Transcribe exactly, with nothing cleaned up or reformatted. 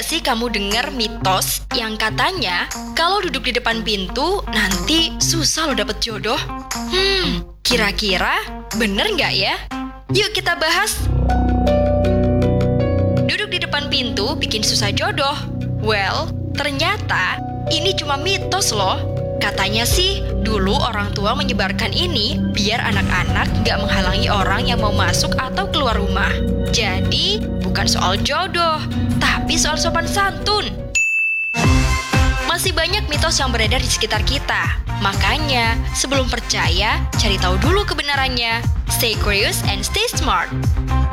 nggak sih kamu dengar mitos yang katanya kalau duduk di depan pintu nanti susah lo dapet jodoh? Hmm, kira-kira bener nggak ya? Yuk kita bahas. Duduk di depan pintu bikin susah jodoh. Well, ternyata ini cuma mitos loh. Katanya sih, dulu orang tua menyebarkan ini biar anak-anak nggak menghalangi orang yang mau masuk atau keluar rumah. Jadi, bukan soal jodoh, tapi soal sopan santun. Masih banyak mitos yang beredar di sekitar kita. Makanya, sebelum percaya, cari tahu dulu kebenarannya. Stay curious and stay smart.